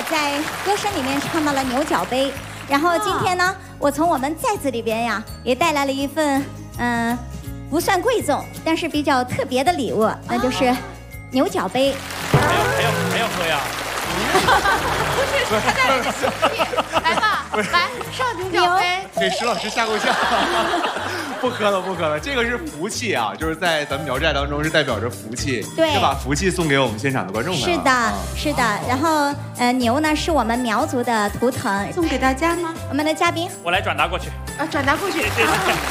在歌声里面唱到了牛角杯，然后今天呢，我从我们在子里边呀，也带来了一份不算贵重，但是比较特别的礼物，那就是牛角杯。 还要喝呀？ 不是，他带来的喜气。来吧，来上牛角杯。 给石老师吓够呛。不喝了，这个是福气啊，就是在咱们苗寨当中是代表着福气， 对， 是把福气送给我们现场的观众们。 是的，是的。然后牛呢是我们苗族的图腾， 送给大家吗？ 我们的嘉宾， 我来转达过去。 转达过去。 谢谢。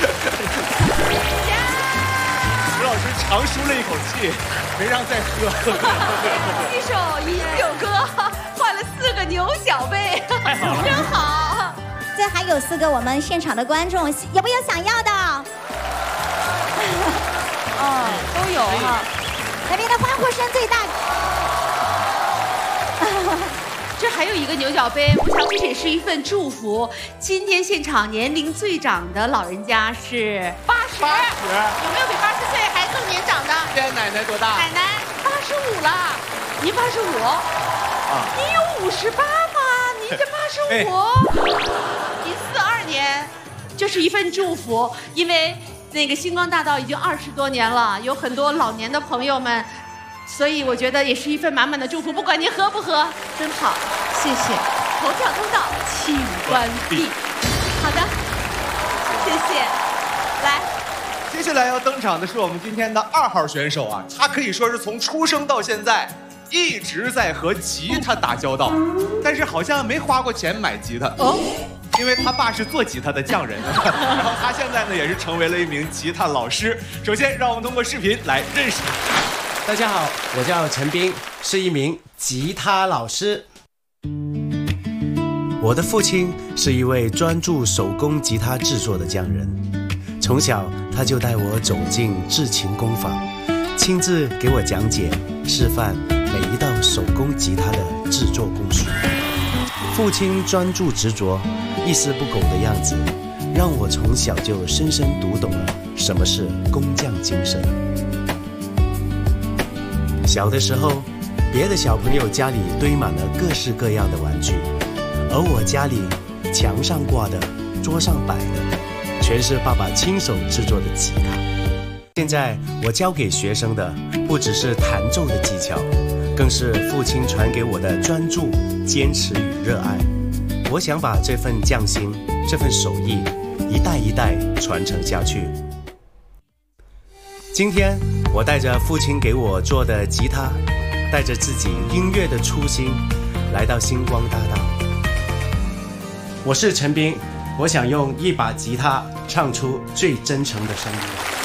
石老师长舒了一口气，没让再喝。 一首饮酒歌换了4个牛角杯，真好。 这还有4个我们现场的观众，有没有想要的？ 都有哈。 那边的欢呼声最大。 这还有一个牛角杯，我想这也是一份祝福。今天现场年龄最长的老人家是80，有没有比80岁还更年长的？ 现在奶奶多大？ 奶奶85了，您85，您有58吗？您这85，您42年，这是一份祝福，因为那个星光大道已经20多年了，有很多老年的朋友们。所以我觉得也是一份满满的祝福，不管您喝不喝，真好，谢谢。投票通道请关闭。好的，谢谢。来， 接下来要登场的是我们今天的2号选手啊，他可以说是从出生到现在一直在和吉他打交道，但是好像没花过钱买吉他哦，因为他爸是做吉他的匠人，然后他现在呢也是成为了一名吉他老师。首先，让我们通过视频来认识他。 大家好，我叫陈斌，是一名吉他老师。我的父亲是一位专注手工吉他制作的匠人，从小他就带我走进制琴工坊，亲自给我讲解、示范每一道手工吉他的制作工序。父亲专注执着、一丝不苟的样子，让我从小就深深读懂了什么是工匠精神。小的时候，别的小朋友家里堆满了各式各样的玩具，而我家里墙上挂的、桌上摆的，全是爸爸亲手制作的吉他。现在我教给学生的不只是弹奏的技巧，更是父亲传给我的专注、坚持与热爱。我想把这份匠心、这份手艺一代一代传承下去。今天我带着父亲给我做的吉他，带着自己音乐的初心，来到星光大道。我是陈斌，我想用一把吉他唱出最真诚的声音。